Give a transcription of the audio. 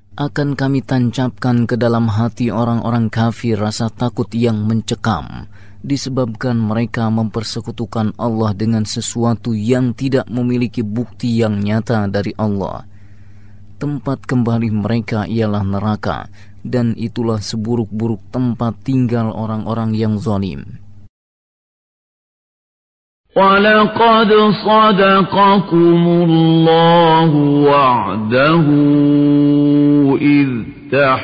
Akan kami tancapkan ke dalam hati orang-orang kafir rasa takut yang mencekam, disebabkan mereka mempersekutukan Allah dengan sesuatu yang tidak memiliki bukti yang nyata dari Allah. Tempat kembali mereka ialah neraka, dan itulah seburuk-buruk tempat tinggal orang-orang yang zalim. وَلَقَدْ صَدَقَكُمُ اللَّهُ وَعْدَهُ إِذْ